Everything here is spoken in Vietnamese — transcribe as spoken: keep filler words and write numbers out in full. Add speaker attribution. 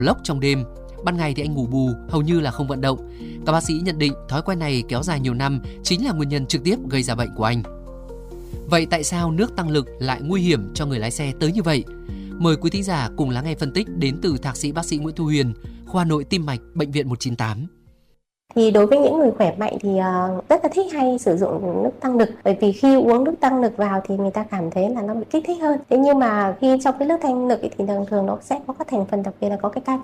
Speaker 1: lốc trong đêm. Ban ngày thì anh ngủ bù, hầu như là không vận động. Các bác sĩ nhận định thói quen này kéo dài nhiều năm chính là nguyên nhân trực tiếp gây ra bệnh của anh. Vậy tại sao nước tăng lực lại nguy hiểm cho người lái xe tới như vậy? Mời quý thính giả cùng lắng nghe phân tích đến từ thạc sĩ bác sĩ Nguyễn Thu Huyền, khoa nội tim mạch, bệnh viện một chín tám.
Speaker 2: Thì đối với những người khỏe mạnh thì rất là thích hay sử dụng nước tăng lực, bởi vì khi uống nước tăng lực vào thì người ta cảm thấy là nó bị kích thích hơn. Thế nhưng mà khi trong cái nước tăng lực thì thường thường nó sẽ có các thành phần, đặc biệt là có cái